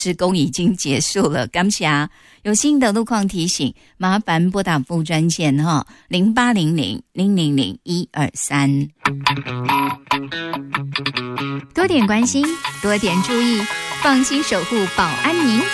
施工已经结束了，感谢啊！有新的路况提醒，麻烦拨打服务专线0800-000-123。多点关心，多点注意，放心守护保安您。